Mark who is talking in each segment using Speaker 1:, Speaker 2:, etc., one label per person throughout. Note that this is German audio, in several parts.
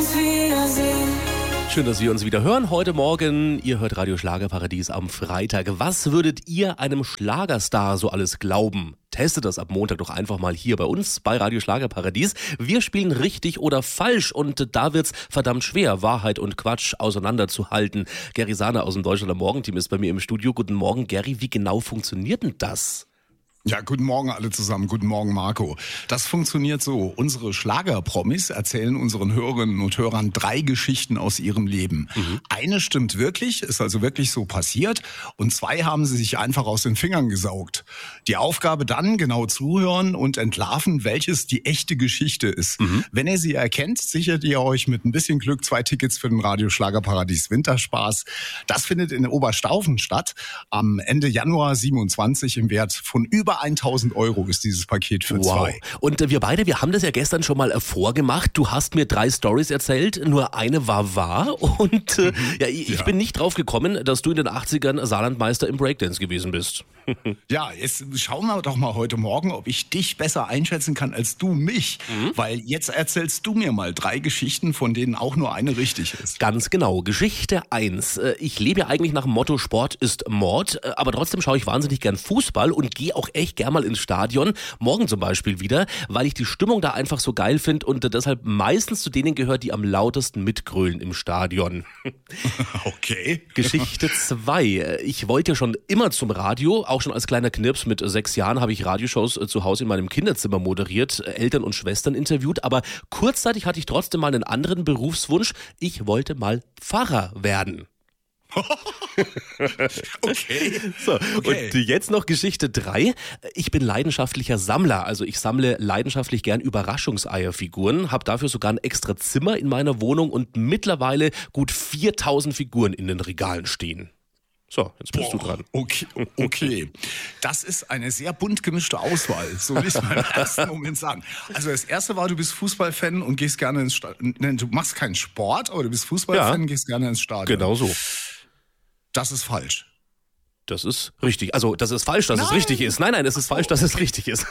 Speaker 1: Schön, dass wir uns wieder hören heute Morgen. Ihr hört Radio Schlagerparadies am Freitag. Was würdet ihr einem Schlagerstar so alles glauben? Testet das ab Montag doch einfach mal hier bei uns bei Radio Schlagerparadies. Wir spielen richtig oder falsch und da wird's verdammt schwer, Wahrheit und Quatsch auseinanderzuhalten. Gary Sahner aus dem Deutschlander Morgenteam ist bei mir im Studio. Guten Morgen, Gary. Wie genau funktioniert denn das?
Speaker 2: Ja, guten Morgen alle zusammen. Guten Morgen, Marco. Das funktioniert so. Unsere Schlagerpromis erzählen unseren Hörerinnen und Hörern 3 Geschichten aus ihrem Leben. Eine stimmt wirklich, ist also wirklich so passiert. Und 2 haben sie sich einfach aus den Fingern gesaugt. Die Aufgabe dann genau zuhören und entlarven, welches die echte Geschichte ist. Wenn ihr sie erkennt, sichert ihr euch mit ein bisschen Glück 2 Tickets für den Radio Schlagerparadies Winterspaß. Das findet in Oberstaufen statt. Am Ende Januar 27 im Wert von über 1.000 € ist dieses Paket für 2.
Speaker 1: Und wir beide, wir haben das ja gestern schon mal vorgemacht. Du hast mir 3 Storys erzählt, nur eine war wahr. Und ich bin nicht drauf gekommen, dass du in den 80ern Saarlandmeister im Breakdance gewesen bist.
Speaker 2: Ja, jetzt schauen wir doch mal heute Morgen, ob ich dich besser einschätzen kann als du mich. Weil jetzt erzählst du mir mal 3 Geschichten, von denen auch nur eine richtig ist.
Speaker 1: Ganz genau. Geschichte 1. Ich lebe ja eigentlich nach dem Motto, Sport ist Mord. Aber trotzdem schaue ich wahnsinnig gern Fußball und gehe auch echt gern mal ins Stadion. Morgen zum Beispiel wieder, weil ich die Stimmung da einfach so geil finde und deshalb meistens zu denen gehört, die am lautesten mitgrölen im Stadion.
Speaker 2: Okay.
Speaker 1: Geschichte 2. Ich wollte ja schon immer zum Radio, auch schon als kleiner Knirps mit 6 Jahren habe ich Radioshows zu Hause in meinem Kinderzimmer moderiert, Eltern und Schwestern interviewt, aber kurzzeitig hatte ich trotzdem mal einen anderen Berufswunsch. Ich wollte mal Pfarrer werden.
Speaker 2: Okay.
Speaker 1: So, und jetzt noch Geschichte 3. Ich bin leidenschaftlicher Sammler, also ich sammle leidenschaftlich gern Überraschungseierfiguren, habe dafür sogar ein extra Zimmer in meiner Wohnung und mittlerweile gut 4.000 Figuren in den Regalen stehen. So, jetzt bist du dran.
Speaker 2: Okay. Das ist eine sehr bunt gemischte Auswahl, so will ich es mal im ersten Moment sagen. Also das erste war, du bist Fußballfan und gehst gerne ins Stadion. Du machst keinen Sport, aber du bist Fußballfan und gehst gerne ins Stadion.
Speaker 1: Genau so.
Speaker 2: Das ist falsch.
Speaker 1: Das ist richtig. Also, das ist falsch, dass es richtig ist. Nein, es ist falsch, dass es richtig ist.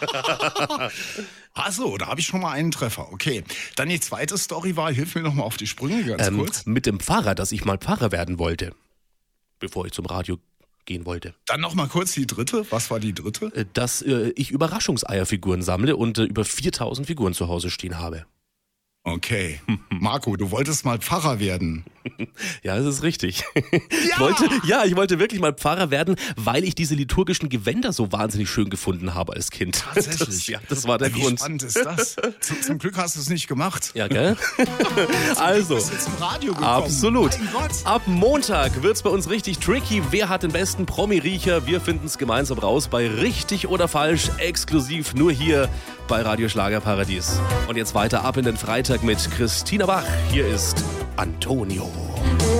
Speaker 2: Ach so, da habe ich schon mal einen Treffer. Okay. Dann die zweite Story war, hilf mir noch mal auf die Sprünge ganz kurz.
Speaker 1: Mit dem Pfarrer, dass ich mal Pfarrer werden wollte, bevor ich zum Radio gehen wollte.
Speaker 2: Dann noch mal kurz die dritte. Was war die dritte?
Speaker 1: Dass ich Überraschungseierfiguren sammle und über 4.000 Figuren zu Hause stehen habe.
Speaker 2: Okay. Marco, du wolltest mal Pfarrer werden.
Speaker 1: Ja, das ist richtig.
Speaker 2: Ja!
Speaker 1: Ich wollte wirklich mal Pfarrer werden, weil ich diese liturgischen Gewänder so wahnsinnig schön gefunden habe als Kind.
Speaker 2: Tatsächlich?
Speaker 1: Das war der Grund.
Speaker 2: Wie spannend ist das? Zum Glück hast du es nicht gemacht.
Speaker 1: Ja, gell? Also,
Speaker 2: bist du zum Radio gekommen.
Speaker 1: Absolut.
Speaker 2: Mein Gott.
Speaker 1: Ab Montag wird's bei uns richtig tricky. Wer hat den besten Promi-Riecher? Wir finden's gemeinsam raus bei Richtig oder Falsch, exklusiv nur hier bei Radio Schlagerparadies. Und jetzt weiter ab in den Freitag mit Christina Bach. Hier ist Antonio.